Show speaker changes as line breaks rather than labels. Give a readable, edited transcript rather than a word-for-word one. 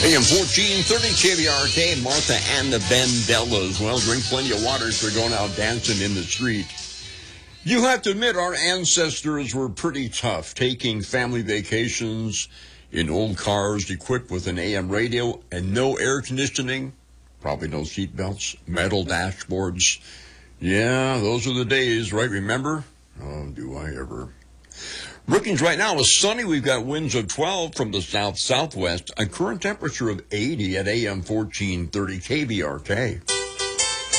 AM 1430 KVRK, Martha and the Vandellas. Well, drink plenty of water if you're going out dancing in the street. You have to admit our ancestors were pretty tough, taking family vacations in old cars equipped with an AM radio and no air conditioning, probably no seat belts, metal dashboards. Yeah, those are the days, right? Remember? Oh, do I ever. Brookings right now is sunny. We've got winds of 12 from the south-southwest, a current temperature of 80 at AM 1430 KVRK.